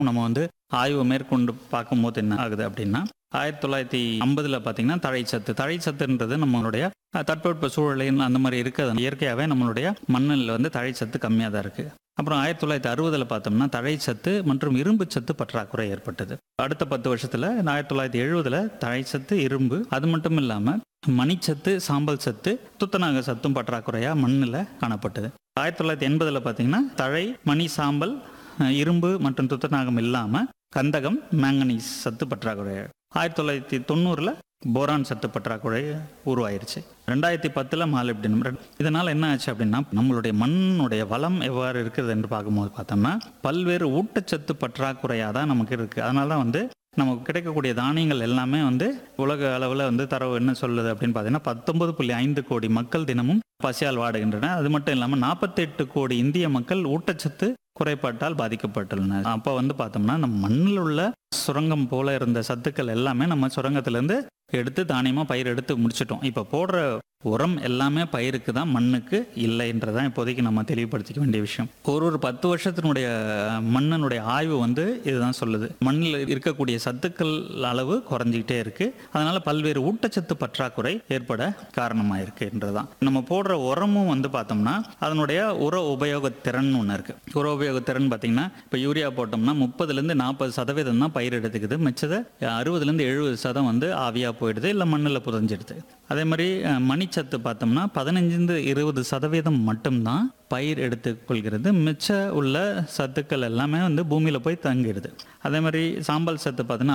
நம்ம வந்து ஆய்வு மேற்கொண்டு பார்க்கும்போது என்ன ஆகுது அப்படின்னா 1950 பார்த்தீங்கன்னா தழைச்சத்துன்றது நம்மளுடைய தட்பவெட்ப சூழலையும் அந்த மாதிரி இருக்கிறது இயற்கையாகவே நம்மளுடைய மண்ணில் வந்து தழைச்சத்து கம்மியாக தான் இருக்குது. அப்புறம் 1960 பார்த்தோம்னா தழைச்சத்து மற்றும் இரும்பு சத்து பற்றாக்குறை ஏற்பட்டது. அடுத்த 10 வருஷத்தில் 1970 தழைச்சத்து, இரும்பு, அது மட்டும் இல்லாமல் மணிச்சத்து, சாம்பல் சத்து, துத்தநாக சத்தும் பற்றாக்குறையாக மண்ணில் காணப்பட்டது. 1980 பார்த்தீங்கன்னா தழை, மணி, சாம்பல், இரும்பு மற்றும் துத்தநாகம் இல்லாமல் கந்தகம், மேங்கனீஸ் சத்து பற்றாக்குறை. 1990 போரான் சத்து பற்றாக்குறை உருவாயிருச்சு. 2010 மாலிப்டினம். இதனால் என்ன ஆச்சு அப்படின்னா நம்மளுடைய மண்ணுடைய வளம் எவ்வாறு இருக்குது என்று பார்க்கும்போது பார்த்தோம்னா பல்வேறு ஊட்டச்சத்து பற்றாக்குறையாக தான் நமக்கு இருக்குது. அதனால தான் வந்து நமக்கு கிடைக்கக்கூடிய தானியங்கள் எல்லாமே வந்து உலக அளவில் வந்து தரவு என்ன சொல்லுது அப்படின்னு பார்த்தீங்கன்னா 19.5 கோடி மக்கள் தினமும் பசியால் வாடுகின்றன. அது மட்டும் இல்லாமல் 48 கோடி இந்திய மக்கள் ஊட்டச்சத்து குறைபாட்டால் பாதிக்கப்பட்டுள்ளனர். அப்போ வந்து பார்த்தோம்னா நம்ம மண்ணில் உள்ள சுரங்கம் போல இருந்த சத்துக்கள் எல்லாமே நம்ம சுரங்கத்திலேருந்து எடுத்து தானியமாக பயிர் எடுத்து முடிச்சிட்டோம். இப்போ போடுற உரம் எல்லாமே பயிருக்கு தான், மண்ணுக்கு இல்லைன்றதான் இப்போதைக்கு நம்ம தெளிவுபடுத்திக்க வேண்டிய விஷயம். ஒரு 10 வருஷத்தினுடைய மண்ணினுடைய ஆய்வு வந்து இதுதான் சொல்லுது. மண்ணில் இருக்கக்கூடிய சத்துக்கள் அளவு குறைஞ்சிக்கிட்டே இருக்கு. அதனால பல்வேறு ஊட்டச்சத்து பற்றாக்குறை ஏற்பட காரணமாக இருக்குன்றதான். நம்ம போடுற உரமும் வந்து பார்த்தோம்னா அதனுடைய உர உபயோகத்திறன் ஒன்று இருக்கு. உர உபயோகத்திறன் பார்த்தீங்கன்னா இப்போ யூரியா போட்டோம்னா 30-40% தான் பயிர் எடுத்துக்குது. மிச்சதை 60-70% வந்து ஆவியாக போயிடுது, இல்லை மண்ணில் புதஞ்சிடுது. அதே மாதிரி மணிச்சத்து பார்த்தோம்னா 15-20% மட்டும்தான் பயிர் எடுத்துக்கொள்கிறது. மிச்ச உள்ள சத்துக்கள் எல்லாமே வந்து பூமியில் போய் தங்கிடுது. அதே மாதிரி சாம்பல் சத்து பார்த்தோன்னா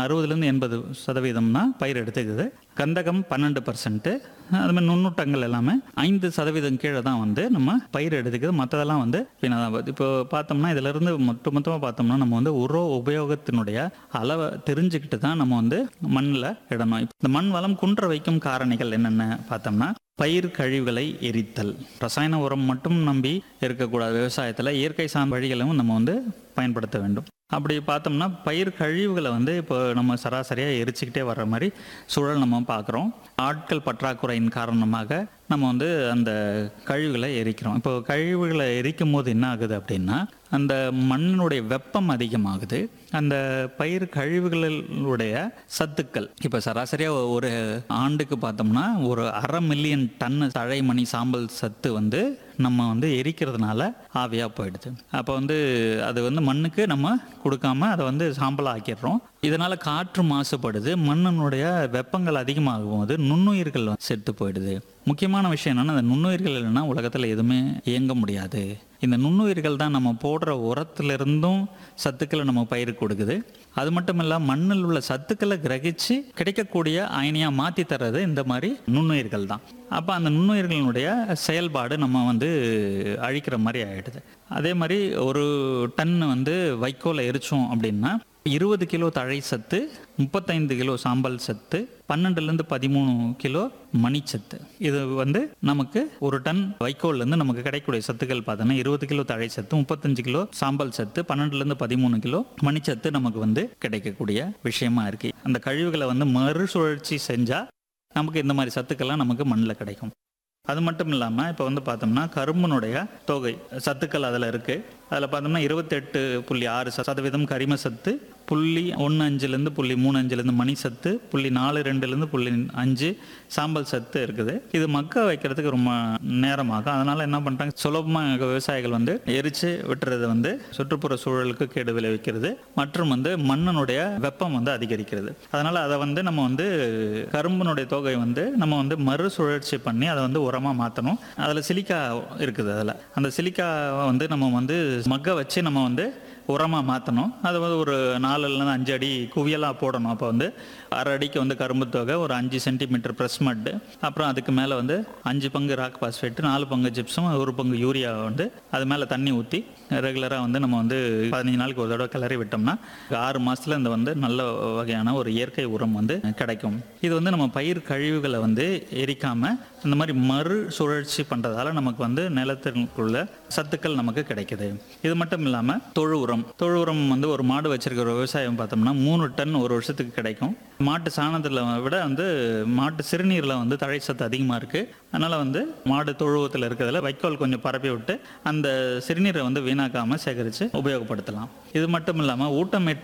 60-80% தான் பயிர் எடுத்துக்குது. கந்தகம் 12%. அது மாதிரி நுண்ணூட்டங்கள் எல்லாமே 5% கீழே தான் வந்து நம்ம பயிர் எடுத்துக்குது. மற்றதெல்லாம் வந்து பின்னதான். இப்போ பார்த்தோம்னா இதிலிருந்து மொத்தமாக பார்த்தோம்னா நம்ம வந்து உர உபயோகத்தினுடைய அளவை தெரிஞ்சுக்கிட்டு தான் நம்ம வந்து மண்ணில் இடணும். இந்த மண் வளம் குன்ற வைக்கும் காரணிகள் என்னென்ன பார்த்தோம்னா பயிர் கழிவுகளை எரித்தல். ரசாயன உரம் மட்டும் நம்பி இருக்கக்கூடாது. விவசாயத்தில் இயற்கை சார்ந்த வழிகளும் நம்ம வந்து பயன்படுத்த வேண்டும். அப்படி பார்த்தோம்னா பயிர் கழிவுகளை வந்து இப்போ நம்ம சராசரியாக எரிச்சுக்கிட்டே வர்ற மாதிரி சூழல் நம்ம பார்க்குறோம். ஆட்கள் பற்றாக்குறையின் காரணமாக நம்ம வந்து அந்த கழிவுகளை எரிக்கிறோம். இப்போ கழிவுகளை எரிக்கும் போது என்ன ஆகுது அப்படின்னா அந்த மண்ணினுடைய வெப்பம் அதிகமாகுது. அந்த பயிர் கழிவுகளுடைய சத்துக்கள் இப்போ சராசரியாக ஒரு ஆண்டுக்கு பார்த்தோம்னா ஒரு 1/2 மில்லியன் டன் தழை, மணி, சாம்பல் சத்து வந்து நம்ம வந்து எரிக்கிறதுனால ஆவியாக போயிடுது. அப்போ வந்து அது வந்து மண்ணுக்கு நம்ம கொடுக்காம அதை வந்து சாம்பலாக ஆக்கிடுறோம். இதனால் காற்று மாசுபடுது. மண்ணினுடைய வெப்பங்கள் அதிகமாகும் போது நுண்ணுயிர்கள் செத்து போயிடுது. முக்கியமான விஷயம் என்னென்னா அந்த நுண்ணுயிர்கள் இல்லைன்னா உலகத்தில் எதுவுமே இயங்க முடியாது. இந்த நுண்ணுயிர்கள் தான் நம்ம போடுற உரத்திலிருந்தும் சத்துக்களை நம்ம பயிருக்கு கொடுக்குது. அது மட்டும் இல்லாமல் மண்ணில் உள்ள சத்துக்களை கிரகிச்சு கிடைக்கக்கூடிய அயனியாக மாற்றி தர்றது இந்த மாதிரி நுண்ணுயிர்கள் தான். அப்போ அந்த நுண்ணுயிர்களினுடைய செயல்பாடு நம்ம வந்து அழிக்கிற மாதிரி ஆகிடுது. அதே மாதிரி ஒரு டன் வந்து வைக்கோலை எரிச்சோம் அப்படின்னா 20 கிலோ தழை சத்து, 35 கிலோ சாம்பல் சத்து, 12-13 கிலோ மணிச்சத்து. இது வந்து நமக்கு ஒரு டன் வைக்கோல்லேருந்து நமக்கு கிடைக்கக்கூடிய சத்துக்கள் பார்த்தோன்னா 20 கிலோ தழை சத்து, 35 கிலோ சாம்பல் சத்து, 12-13 கிலோ மணிச்சத்து நமக்கு வந்து கிடைக்கக்கூடிய விஷயமா இருக்கு. அந்த கழிவுகளை வந்து மறுசுழற்சி செஞ்சால் நமக்கு இந்த மாதிரி சத்துக்கள்லாம் நமக்கு மண்ணில் கிடைக்கும். அது மட்டும் இல்லாமல் இப்போ வந்து பார்த்தோம்னா கரும்புனுடைய தொகை சத்துக்கள் அதில் இருக்குது. அதில் பார்த்தோம்னா 28.6% கரிம சத்து, 0.15-0.35 மணி சத்து, 0.42-0.5 சாம்பல் சத்து இருக்குது. இது மக்க வைக்கிறதுக்கு ரொம்ப நேரமாகும். அதனால் என்ன பண்ணுறாங்க, சுலபமாக விவசாயிகள் வந்து எரித்து விட்டுறது வந்து சுற்றுப்புற சூழலுக்கு கேடு விளைவிக்கிறது மற்றும் வந்து மண்ணினுடைய வெப்பம் வந்து அதிகரிக்கிறது. அதனால் அதை வந்து நம்ம வந்து கரும்பினுடைய தொகை வந்து நம்ம வந்து மறுசுழற்சி பண்ணி அதை வந்து உரமாக மாற்றணும். அதில் சிலிக்கா இருக்குது. அதில் அந்த சிலிக்காவை வந்து நம்ம வந்து மக்க வச்சு நம்ம வந்து உரமாக மாற்றணும். அது வந்து ஒரு 4-5 அடி குவியலாக போடணும். அப்போ வந்து 1/2 அடிக்கு வந்து கரும்பு தொகை, ஒரு 5 சென்டிமீட்டர் ப்ரெஸ் மட்டு, அப்புறம் அதுக்கு மேலே வந்து 5 பங்கு ராக் பாஸ்பேட்டு, 4 பங்கு ஜிப்ஸும், 1 பங்கு யூரியா வந்து அது மேலே தண்ணி ஊற்றி ரெகுலராக வந்து நம்ம வந்து 15 நாளைக்கு ஒரு தடவை கிளறி விட்டோம்னா 6 மாதத்தில் இந்த வந்து நல்ல வகையான ஒரு இயற்கை உரம் வந்து கிடைக்கும். இது வந்து நம்ம பயிர் கழிவுகளை வந்து எரிக்காமல் இந்த மாதிரி மறு சுழற்சி பண்ணுறதால நமக்கு வந்து நிலத்திற்குள்ள சத்துக்கள் நமக்கு கிடைக்குது. இது மட்டும் இல்லாமல் தொழு உரம் தொழு உரம் வந்து ஒரு மாடு வச்சிருக்கிற விவசாயம் பார்த்தோம்னா 3 டன் ஒரு வருஷத்துக்கு கிடைக்கும். மாட்டு சாணத்தில் விட வந்து மாட்டு சிறுநீரில் வந்து தழைச்சத்து அதிகமாக இருக்குது. அதனால் வந்து மாடு தொழுவத்தில் இருக்கிறதுல வைக்கோல் கொஞ்சம் பரப்பி விட்டு அந்த சிறுநீரை வந்து வீணாக்காமல் சேகரித்து உபயோகப்படுத்தலாம். இது மட்டும் இல்லாமல் ஊட்டமேற்ற